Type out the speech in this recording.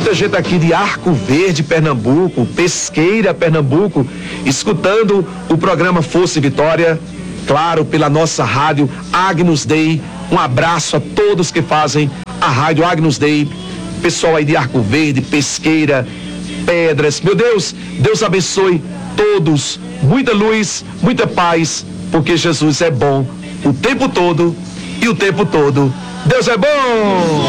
muita gente aqui de Arco Verde, Pernambuco, Pesqueira, Pernambuco, escutando o programa Força e Vitória, claro, pela nossa rádio Agnus Dei. Um abraço a todos que fazem a rádio Agnus Dei, pessoal aí de Arco Verde, Pesqueira, Pedras. Meu Deus, Deus abençoe todos, muita luz, muita paz, porque Jesus é bom o tempo todo e o tempo todo Deus é bom!